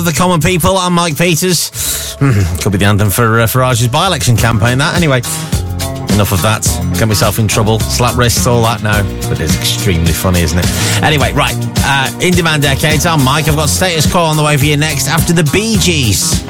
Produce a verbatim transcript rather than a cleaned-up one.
The Common People, I'm Mike Peters. Could be the anthem for uh, Farage's by-election campaign, that. Anyway, enough of that. Get myself in trouble. Slap wrists, all that. No, but it's extremely funny, isn't it? Anyway, right. Uh, In Demand Decades, I'm Mike. I've got Status Quo on the way for you next after the Bee Gees.